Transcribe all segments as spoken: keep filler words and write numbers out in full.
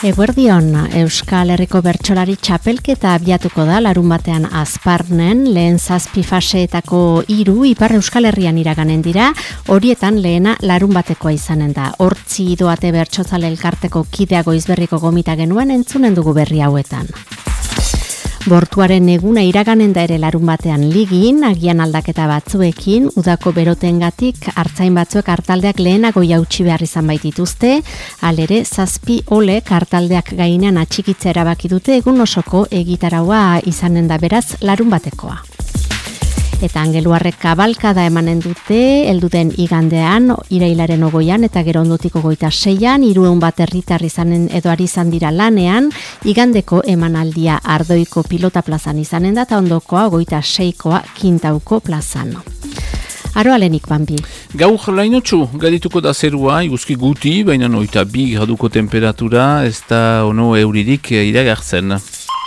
Eguerdion, Euskal Herriko bertsolari txapelketa abiatuko da larun batean Azparnen, lehen zazpi faseetako hiru Ipar Euskal Herrian iraganen dira, horietan lehena larun batekoa izanen da. Hortzi doate bertsotzale elkarteko kidea Goizberriko gomita genuen entzunen dugu berri hauetan. Bortuaren eguna iraganen da ere larun batean ligin, agian aldaketa batzuekin, udako berotengatik hartzain batzuek hartaldeak lehenago jautsi behar izan baitituzte, alere zazpi olek hartaldeak gainean atxikitzea erabaki dute egun osoko egitaraua izanen da beraz larun batekoa. Eta Angeluarrek kabalkada emanen dute, helduden igandean, irailaren ogoian eta gero ondotiko goita seian, hiruehun bat herritar izanen edo ari izan dira lanean, igandeko emanaldia Ardoiko pilota plazan izanen da, eta ondokoa goita seikoa Kintauko plazan. Aroalenik, Bambi. Gaur lainotxu, gadituko da zerua, iguzki guti, baina noita bi graduko temperatura, ez da ono euririk iragartzen.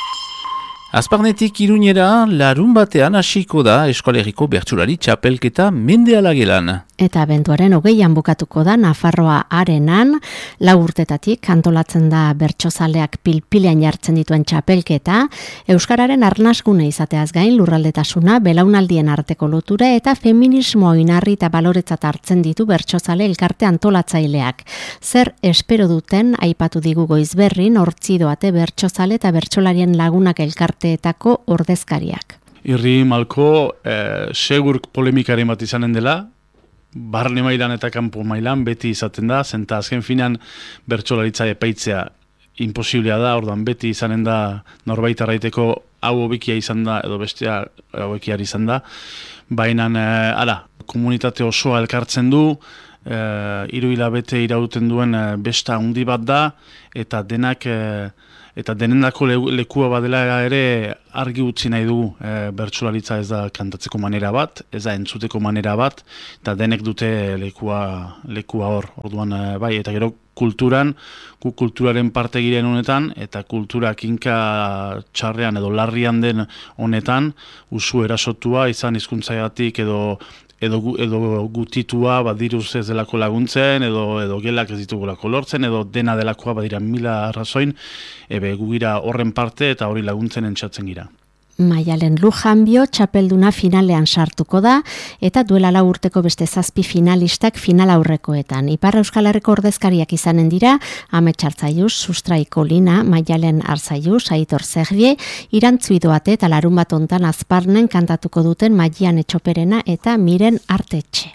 Azparnetik Iruñera larun batean hasiko da Euskal Herriko bertsolari txapelketa Mendeala gelan. Eta abenduaren hogeian bukatuko da Nafarroa arenan, lau urtetatik antolatzen da bertsozaleak pilpilean jartzen dituen txapelketa, Euskararen arnasgune izateaz gain lurraldetasuna, belaunaldien arteko lotura eta feminismo oinarri eta baloretzat hartzen ditu bertsozale elkarte antolatzaileak. Zer espero duten aipatu digu Goizberrin, hortzi doate bertsozale eta bertsolarien lagunak elkarteetako ordezkariak. Irri malko, eh, segur polemikaren bat izanen dela, barne mailan eta kanpo mailan beti izaten da, zenta azken finan bertsolaritza epaitzea imposiblea da, ordan beti izanen da norbait arraiteko hau hobekia izan da edo bestea hobekiar izan da, baina eh, ala, komunitate osoa elkartzen du, eh, hiru hilabete irauten duen eh, besta handi bat da, eta denak eh, eta denendako lekua badela ere argi utzi nahi dugu. E, bertsolaritza ez da kantatzeko manera bat, ez da entzuteko manera bat, eta denek dute lekua, lekua hor. Orduan, e, bai, eta gero kulturan, gu kulturaren parte giren honetan, eta kultura kinka txarrean edo larrian den honetan, usu erasotua izan hizkuntzagatik edo edo, edo gutitua badiruz ez delako laguntzen, edo, edo gelak ez ditugulako lortzen, edo dena delakoa badira mila arrazoin, ebe gu gira horren parte eta hori laguntzen entzatzen gira. Maialen Lujanbio txapelduna finalean sartuko da, eta duela lau urteko beste zazpi finalistak final aurrekoetan. Ipar Euskal Herriko ordezkariak izanen dira, Amets Artzaiuz, Sustraiko Lina, Maialen Artzaiuz, Aitor Zerbie, Irantzu Idoate eta larun bat ontan Azparnen kantatuko duten Maian Etxoperena eta Miren Artetxe.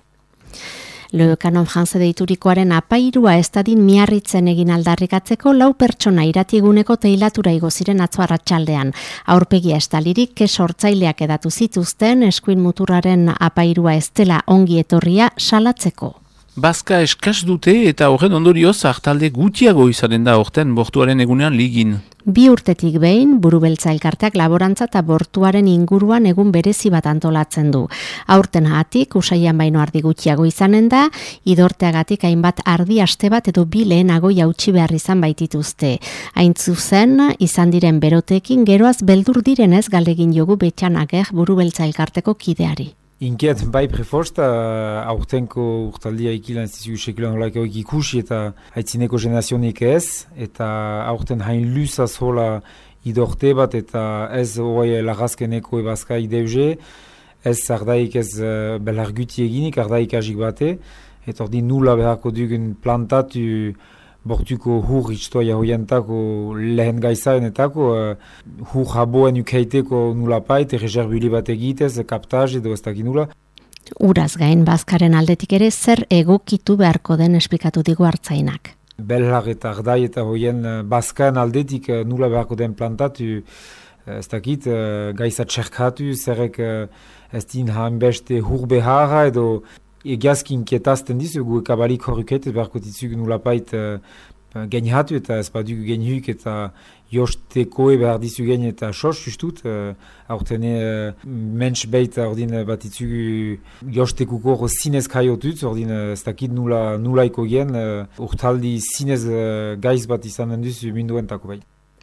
Le Canon France deiturikoaren apairua ez dadin miarritzen egin aldarrikatzeko lau pertsona iratiguneko teilatura igo ziren atzo arratsaldean. Aurpegia estalirik ke sortzaileak edatu zituzten eskuin muturraren apairua ez dela ongi etorria salatzeko. Bazka eskas dute eta horren ondorioz hartalde gutiago izanen da horten bortuaren egunean ligin. Bi urtetik behin, Burubeltza elkarteak laborantza eta bortuaren inguruan egun berezi bat antolatzen du. Aurten hatik, usaian baino ardi gutxiago izanen da, idorteagatik hainbat ardi aste bat edo bi lehenago jautsi behar izan baitituzte. Hain zuzen, izan diren berotekin geroaz beldur direnez galdegin jogu Betxanager Burubeltza elkarteko kideari. Inkiet, bai preforsta, aurtenko urtaldia ikilan ez dizugu sekulan nolako ikusi eta haitzineko generazionik ez, eta aurten hain luza zola idorte bat eta ez hori lagazkeneko ebazka ideuze, ez ardaik ez belarguti eginik, ardaik agik bate, eta ordi nula beharko dugun plantatu bortuko hur hitstoia hoientako lehen gaizaenetako, uh, hur jaboen ukeiteko nula pait, erreserbuli bat egitez, kaptaz edo ez dakin nula. Uraz gain, bazkaren aldetik ere zer egokitu beharko den esplikatu digu hartzainak. Belhar eta ardai eta hoien uh, bazkaren aldetik uh, nula beharko den plantatu, uh, ez dakit, uh, gaizat txerkatu, zerrek uh, ez din hainbeste hur beharra edo egiazkin kietazten dizugu, ekabalik horruketez beharko ditzugu nulapait uh, genihatu eta ez badugu genihuk eta jostekoe behar dizu gen eta sos justut, uh, aurtene uh, mensch beita ordin bat ditzugu jostekuko zinez kaiotutz, ordin uh, ez dakit nula, nulaiko gen, uh, urtaldi zinez uh, gaiz bat izanen duzu minduentako bai.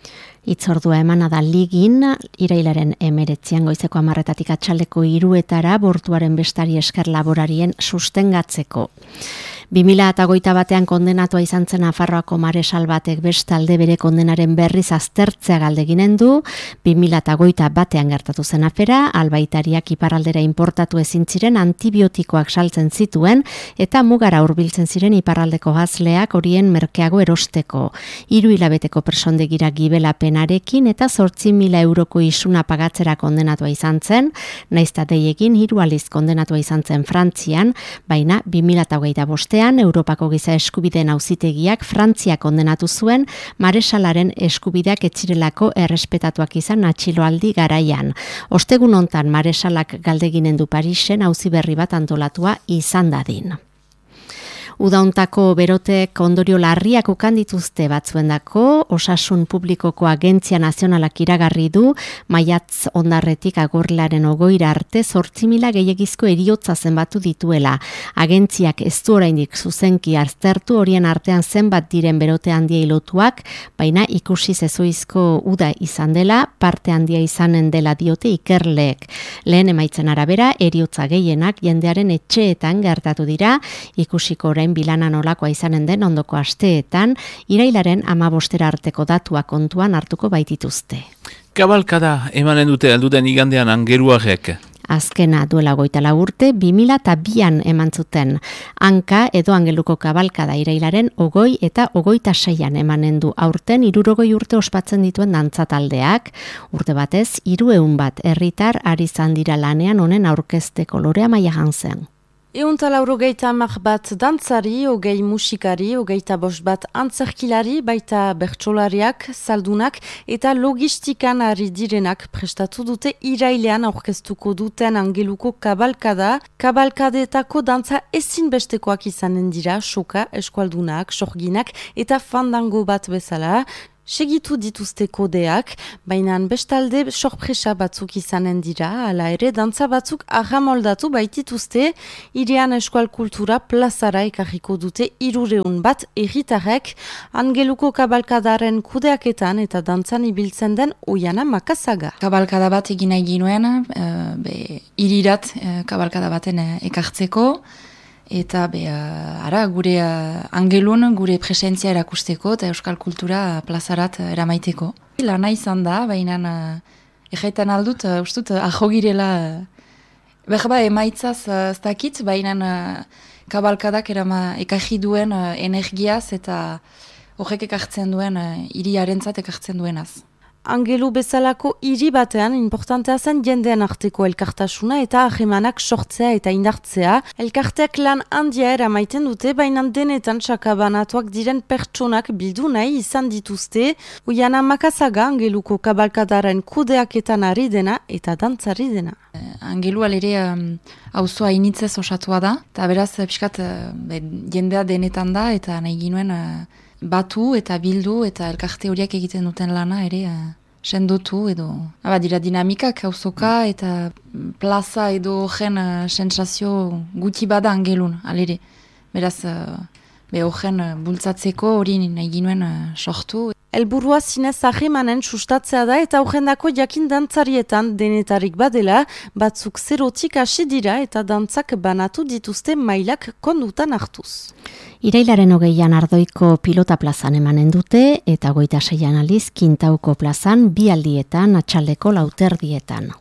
Itzordua emana da ligin, irailaren emeretzian goizeko amarretatik atxaldeko hiruetara bortuaren bestari esker laborarien sustengatzeko. bi mila hogeita batean kondenatua izan zen Nafarroako maresal batek bestalde bere kondenaren berriz aztertzea galdeginen du, bi mila hogeita batean gertatu zen afera, albaitariak iparraldera importatu ezin ziren antibiotikoak saltzen zituen eta mugara hurbiltzen ziren iparraldeko gazleak horien merkeago erosteko. Hiru hilabeteko presondegira gibelapenarekin eta zortzi mila euroko isuna pagatzera kondenatua izan zen, naizta deiekin hiru aliz kondenatua izan zen Frantzian, baina bi mila hogeita bostean Europako Giza Eskubideen Auzitegiak Frantzia kondenatu zuen maresalaren eskubideak etzirelako errespetatuak izan atxiloaldi garaian. Ostegun hontan maresalak galdeginen du Parisen auzi berri bat antolatua izan dadin. Udauntako berotek ondorio larriak ukan dituzte batzuendako, Osasun Publikoko Agentzia Nazionalak iragarri du, maiatz ondarretik agorrilaren ogoira arte zortzi mila gehiagizko eriotza zenbatu dituela. Agentziak ez du oraindik zuzenki aztertu horien artean zenbat diren berote handia lotuak, baina ikusi zezoizko uda izan dela, parte handia izanen dela diote ikerleek. Lehen emaitzen arabera, eriotza gehienak jendearen etxeetan gertatu dira, ikusiko orain bilana nolakoa izanen den ondoko asteetan, irailaren amabostera arteko datua kontuan hartuko baitituzte. Kabalkada emanen dute alduden igandean angeruarek. Azkena duela goita lau urte, bi mila eta bian eman zuten. Hanka edo angeluko kabalkada irailaren ogoi eta ogoita seian emanen du aurten hirurogei urte ospatzen dituen dantzataldeak. Urte batez, hiruehun bat herritar ari izan dira lanean honen aurkezteko Lorea Maia Hansen. Eunta laurogeita hamar bat dantzari, hogei musikari, hogeita bost bat antzerkilari, baita bertsolariak, saldunak eta logistikan ari direnak prestatu dute irailean aurkeztuko duten angeluko kabalkada. Kabalkadetako dantza ezinbestekoak izanen dira, soka, eskualdunak, sorginak eta fandango bat bezala. Segitu dituzte kodeak, baina bestalde sorpresa batzuk izanen dira, hala ere dantza batzuk ahamoldatu baitituzte, irian eskual kultura plazara ekarriko dute hirureun bat erritarrek, angeluko kabalkadaren kudeaketan eta dantzan ibiltzen den Oiana Makazaga. Kabalkada bat egin nahi ginuen, uh, be, irirat uh, kabalkada baten uh, ekartzeko, eta be, uh, ara, gure uh, angelun, gure presentzia erakusteko eta euskal kultura plazarat uh, eramaiteko. Lana izan da, baina uh, egeitan aldut, uh, ustut, uh, aho girela, uh, berba emaitzaz uh, ez dakit, baina uh, kabalkadak erama ekarri duen uh, energiaz eta horrek ekartzen duen, uh, iriarentzat ekartzen duenaz. Angelu bezalako hiri batean importantea zen jendean arteko elkartasuna eta ahemanak sortzea eta indartzea. Elkarteak lan handia eramaiten dute, baina denetan sakabanatuak diren pertsonak bildu nahi izan dituzte. Oiana Makazaga angeluko kabalkadaren kudeaketan ari dena eta dantzari dena. Angelu alere auzoa um, initzez osatua da, eta beraz pixkat uh, jendea denetan da eta nahi ginuen uh, batu eta bildu eta elkarte horiak egiten duten lana ere uh, sendotu edo. Aba, dira dinamikak auzoka eta plaza edo horren uh, sensazio guti bada angelun, alere. Beraz, uh, be horren uh, bultzatzeko hori nahi ginuen uh, sortu. Elburua zinez ahemanen sustatzea da eta aurrendako jakin dantzarietan denetarik badela, batzuk zerotik hasi dira eta dantzak banatu dituzte mailak kondutan hartuz. Irailaren hogeian Ardoiko pilota plazan emanen dute eta hogeita seian aliz Kintauko plazan bi aldietan atxaldeko lauterdietan.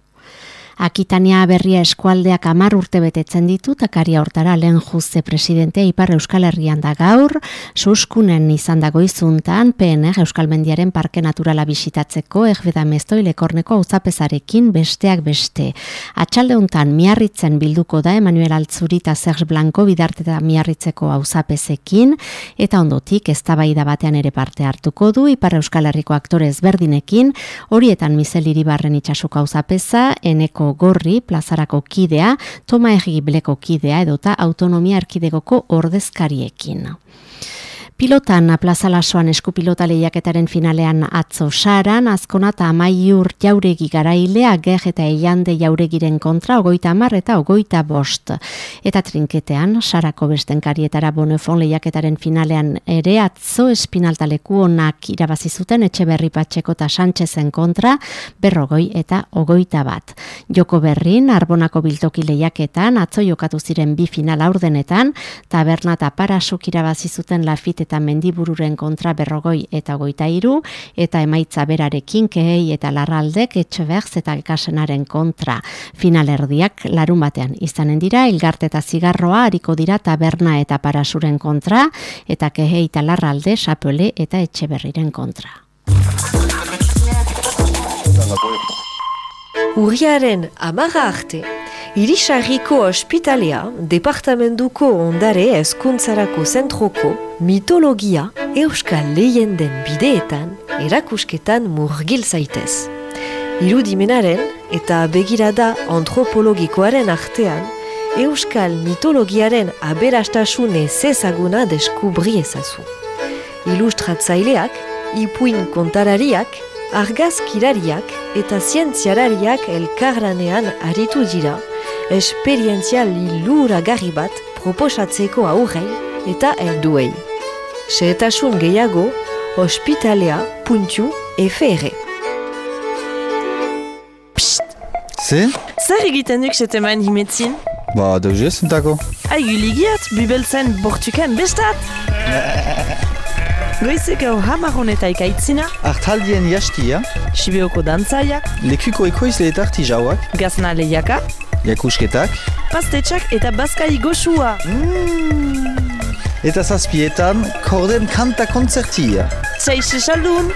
Akitania Berria eskualdeak hamar urte betetzen ditu, takaria hortara lehen juze presidentea Ipar Euskal Herrian da gaur, suskunen izan dago izuntan, P N R Euskal Mendiaren Parke Naturala bisitatzeko, Egbeda Mestoi Lekorneko auzapezarekin besteak beste. Atxalde hontan Miarritzen bilduko da Emanuel Altzuri eta Serge Blanco bidarte da Miarritzeko auzapezekin, eta ondotik eztabaida batean ere parte hartuko du Ipar Euskal Herriko aktore ezberdinekin, horietan Mizel Iribarren itsasoko auzapeza, Eneko Gorri, plazarako kidea, Toma Erribleko kidea edota autonomia erkidegoko ordezkariekin. Pilotan plazalasoan eskupilota lehiaketaren finalean atzo Saran, Azkona eta Amaiur Jauregi garailea Ger eta Eiande Jauregiren kontra ogoita hamar eta ogoita bost. Eta trinketean, Sarako bestenkarietara Bonefon lehiaketaren finalean ere atzo Espinaltaleku onak irabazi zuten Etxeberri Patxeko eta Sánchezen kontra berrogoi eta ogoita bat. Joko berrin, Arbonako biltoki lehiaketan, atzo jokatu ziren bi final aurdenetan, Taberna eta Parasuk irabazi zuten Lafite eta Mendibururen kontra berrogoi eta ogoita hiru, eta emaitza berarekin Kehei eta Larraldek Etxeberz eta Alkasenaren kontra. Finalerdiak larun batean izanen dira, Ilgarte eta Zigarroa ariko dira Taberna eta Parasuren kontra, eta Kehei eta Larralde Sapele eta Etxeberriren kontra. Urriaren amaga arte, Irisarriko ospitalea, departamentuko ondare hezkuntzarako zentroko, mitologia, euskal leyenden bideetan, erakusketan murgil zaitez. Irudimenaren eta begirada antropologikoaren artean, euskal mitologiaren aberastasun ezezaguna deskubri ezazu. Ilustratzaileak, ipuin kontarariak, argazkirariak eta zientziarariak elkarlanean aritu dira, esperientzia liluragarri bat proposatzeko aurrei eta helduei. Xehetasun gehiago, ospitalea puntu f r. Psst! Ze? Zer egiten duk seteman himetzin? Ba, dauzio zuntako. Aiguligiat, bibeltzen bortuken bestat! Goizek hau hamaron eta ikaitzina, Artaldien jastia, Sibioko dantzaiak, lekuko ekoizle eta artijauak, gazna lehiaka, jakusketak, pastetxak eta bazkai goxua. mm. eta zazpietan korden kanta kontzertia. Txaixe saldun!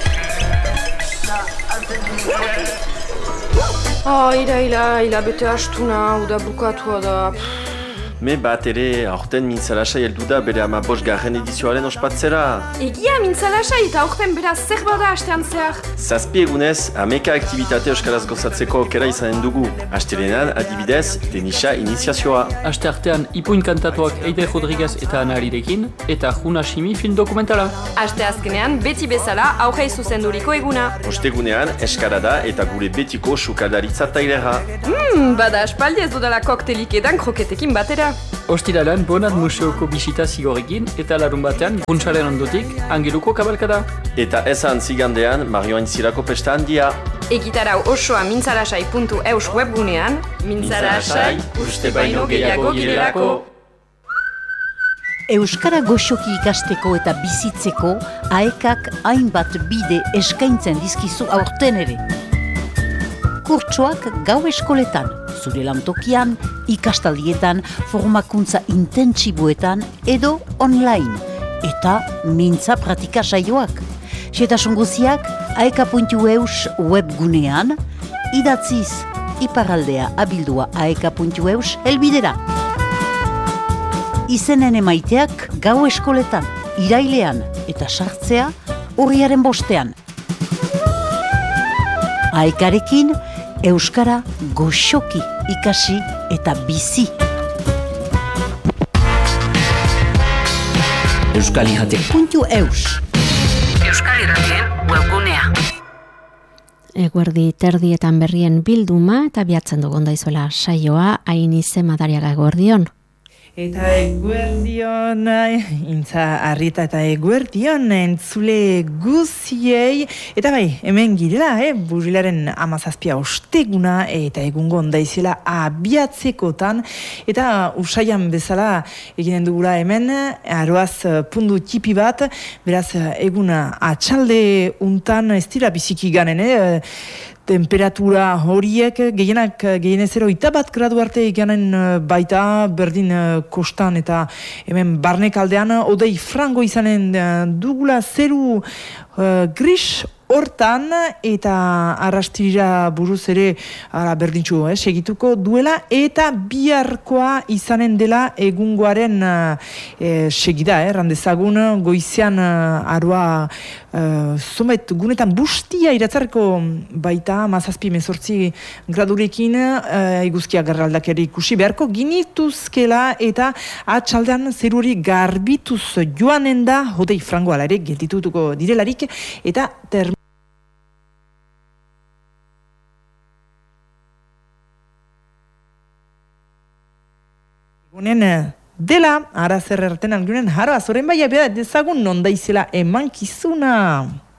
Ah, ira, ila, ila bete astuna, uda bukatua da. Me bat ere, aurten mintzalasai heldu da bere ama bost garren edizioaren ospatzera. Egia mintzalasai eta aurten beraz zer bada astean zehar. Zazpi egunez, ameka aktivitate euskaraz gozatzeko aukera izanen dugu. Astelenan, adibidez, tenisa iniziazioa. Aste artean, ipuin kantatuak Eider Rodriguez eta Anarirekin, eta Juna Shimi film dokumentala. Aste azkenean, beti bezala aurrei zuzenduriko eguna. Ostegunean, eskarada eta gure betiko sukaldaritza tailera. Hmm, bada aspaldi ez dudala koktelik edan kroketekin batera. Ostiralan, Bonat Museoko bisita zigorekin, eta larun batean, Guntzaren ondotik, Angeluko kabalkada. Eta esan zigandean, Marioain Zirako pesta handia. Egitarau osoa mintzalasai puntu eus webgunean, mintzalasai, uste baino gehiago girelako. Euskara goxoki ikasteko eta bizitzeko, aekak hainbat bide eskaintzen dizkizu aurten ere. Kurtsoak gau eskoletan, zure lantokian, ikastaldietan, formakuntza intentsiboetan edo online, eta mintza pratika saioak. Xetasun guziak, aeka puntu eus webgunean, idatziz iparraldea abildua aeka puntu eus helbidera. Izenen emaiteak gau eskoletan, irailean eta sartzea urriaren bostean. Aekarekin, euskara goxoki ikasi eta bizi. Euskal Irrati puntu eus Euskal Irratien webgunea. Eguerdi terdietan berrien bilduma eta biatzen dugun daizuela saioa Ainize Madariaga eguerdion. Eta eguerdion, intza arrieta eta eguerdion entzule guziei. Eta bai, hemen girela, eh? Burilaren amazazpia osteguna eta egungo ondaizela abiatzekotan. Eta usaian bezala eginen dugula hemen, aroaz pundu tipi bat, beraz eguna atxalde untan ez dira biziki ganen, eh? Temperatura horiek gehienak gehienezero eta bat gradu arte eganen baita berdin kostan eta hemen barnek aldean odei frango izanen dugula zeru uh, gris hortan, eta arrastira buruz ere ara, berdintxu, eh, segituko duela, eta biharkoa izanen dela egungoaren eh, segida, eh, randezagun goizean eh, aroa Uh, Zumait, gunetan bustia iratzarko baita, mazazpi mezortzi gradurekin uh, iguzkia garraldakeri ikusi beharko ginituzkela eta atxaldean zeruri garbituz joanen da, hodei frango ala ere gelditutuko direlarik, eta term... Gunen dela, ara zer erten algunen, haro azoren bai abea dezagun non daizela emankizuna.